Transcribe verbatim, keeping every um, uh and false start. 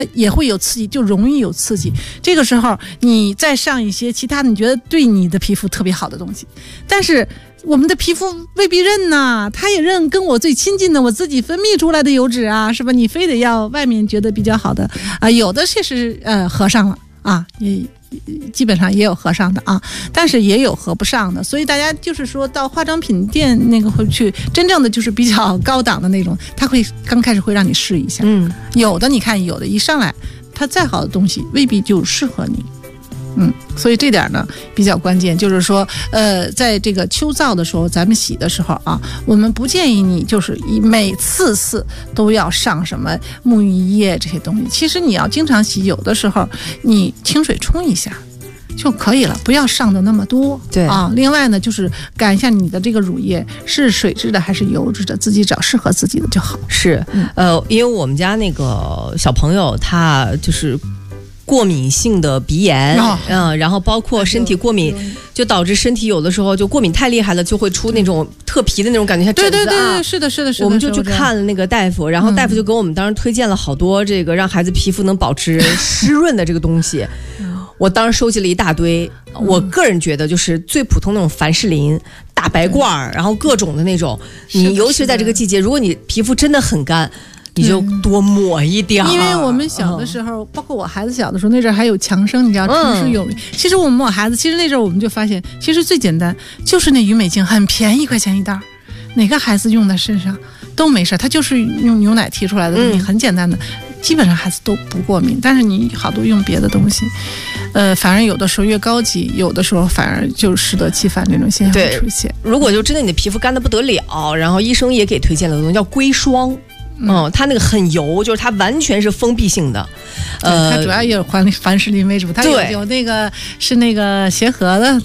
也会有刺激，就容易有刺激。这个时候你再上一些其他的你觉得对你的皮肤特别好的东西，但是我们的皮肤未必认呐，它也认跟我最亲近的我自己分泌出来的油脂啊，是吧？你非得要外面觉得比较好的啊，有的确实呃合上了啊，也基本上也有合上的啊，但是也有合不上的，所以大家就是说到化妆品店那个会去，真正的就是比较高档的那种，他会刚开始会让你试一下，嗯，有的你看有的一上来，它再好的东西未必就适合你。嗯，所以这点呢比较关键，就是说，呃，在这个秋燥的时候，咱们洗的时候啊，我们不建议你就是每次次都要上什么沐浴液这些东西。其实你要经常洗，有的时候你清水冲一下就可以了，不要上的那么多。 对啊，另外呢，就是感一下你的这个乳液是水质的还是油脂的，自己找适合自己的就好。 是，嗯、呃，因为我们家那个小朋友他就是过敏性的鼻炎，嗯、哦呃，然后包括身体过敏，就导致身体有的时候就过敏太厉害了，就会出那种特皮的那种感觉，像疹子啊。 对对对，是的，是的，是的。 我们就去看了那个大夫，然后大夫就给我们当时推荐了好多这个让孩子皮肤能保持湿润的这个东西。我当时收集了一大堆，我个人觉得就是最普通那种凡士林、大白罐，然后各种的那种。你尤其是在这个季节，如果你皮肤真的很干，你就多抹一点。 因为我们小的时候，嗯、包括我孩子小的时候，那阵还有强生，你知道城市有名。嗯、其实我们抹孩子，其实那阵我们就发现，其实最简单就是那鱼美净，很便宜，一块钱一袋，哪个孩子用在身上都没事，它就是用牛奶提出来的东西，嗯、很简单的。基本上孩子都不过敏，但是你好多用别的东西，呃，反而有的时候越高级，有的时候反而就适得其反，这种现象会出现。 如果就真的你的皮肤干得不得了，然后医生也给推荐了东西叫硅霜。嗯，它那个很油，就是它完全是封闭性的， 呃，它主要也有凡凡士林为主，它有有那个是那个协和的，